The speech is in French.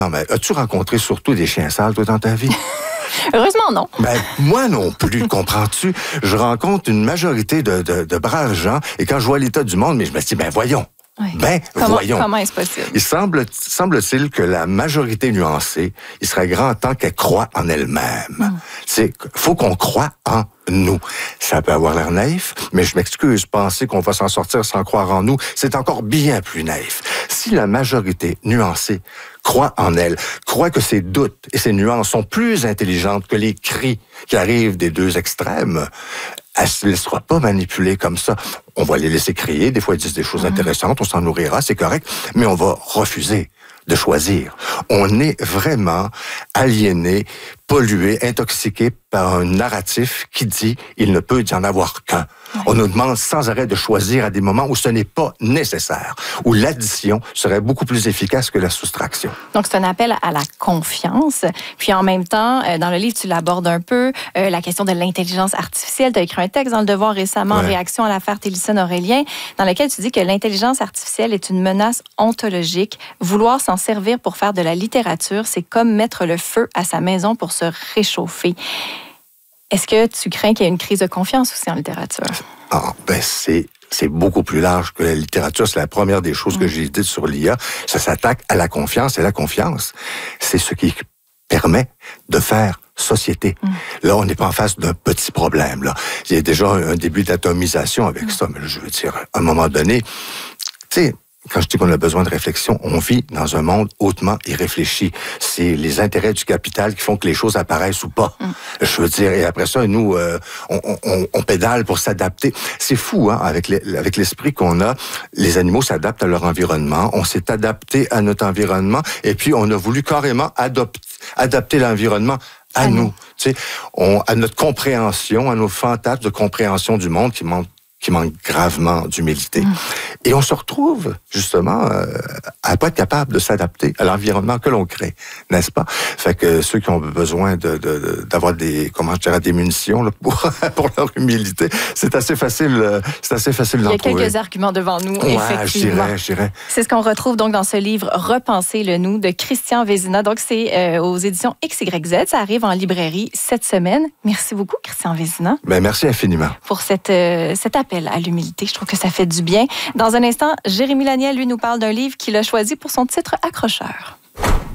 Non, mais as-tu rencontré surtout des chiens sales, toi, dans ta vie? Heureusement, non. Ben, moi non plus, comprends-tu? Je rencontre une majorité de braves gens, et quand je vois l'état du monde, mais je me dis, ben voyons. Oui. Voyons. Comment est-ce possible? Il semble-t-il que la majorité nuancée, il serait grand temps qu'elle croie en elle-même. Faut qu'on croie en nous. Ça peut avoir l'air naïf, mais je m'excuse, penser qu'on va s'en sortir sans croire en nous, c'est encore bien plus naïf. Si la majorité nuancée croit en elle, croit que ses doutes et ses nuances sont plus intelligentes que les cris qui arrivent des deux extrêmes, elle ne se laissera pas manipuler comme ça. On va les laisser crier, des fois ils disent des choses intéressantes, on s'en nourrira, c'est correct, mais on va refuser de choisir. On est vraiment aliéné, pollué, intoxiqué par un narratif qui dit il ne peut y en avoir qu'un. On nous demande sans arrêt de choisir à des moments où ce n'est pas nécessaire, où l'addition serait beaucoup plus efficace que la soustraction. Donc, c'est un appel à la confiance. Puis, en même temps, dans le livre, tu l'abordes un peu, la question de l'intelligence artificielle. Tu as écrit un texte dans Le Devoir récemment en réaction à l'affaire Thélyson-Aurélien, dans lequel tu dis que l'intelligence artificielle est une menace ontologique. Vouloir s'en servir pour faire de la littérature, c'est comme mettre le feu à sa maison pour se réchauffer. Est-ce que tu crains qu'il y ait une crise de confiance aussi en littérature? C'est beaucoup plus large que la littérature. C'est la première des choses que j'ai dites sur l'IA. Ça s'attaque à la confiance, et la confiance, c'est ce qui permet de faire société. Là, on n'est pas en face d'un petit problème. Là. Il y a déjà un début d'atomisation avec ça, mais je veux dire, à un moment donné, tu sais, quand je dis qu'on a besoin de réflexion, on vit dans un monde hautement irréfléchi. C'est les intérêts du capital qui font que les choses apparaissent ou pas. Je veux dire, et après ça, nous, on pédale pour s'adapter. C'est fou, hein, avec l'esprit qu'on a. Les animaux s'adaptent à leur environnement. On s'est adapté à notre environnement, et puis on a voulu carrément adapter l'environnement à nous. Tu sais, à notre compréhension, à nos fantasmes de compréhension du monde qui manque gravement d'humilité. Et on se retrouve, justement, à pas être capable de s'adapter à l'environnement que l'on crée, n'est-ce pas? Fait que ceux qui ont besoin d'avoir des munitions là, pour leur humilité, c'est assez facile d'en trouver. Il y a quelques arguments devant nous, effectivement. Je dirais. C'est ce qu'on retrouve donc dans ce livre « Repenser le nous » de Christian Vézina. Donc, c'est aux éditions XYZ. Ça arrive en librairie cette semaine. Merci beaucoup, Christian Vézina. Merci infiniment. Pour cet appel à l'humilité. Je trouve que ça fait du bien. Dans un instant, Jérémy Laniel, lui, nous parle d'un livre qu'il a choisi pour son titre accrocheur.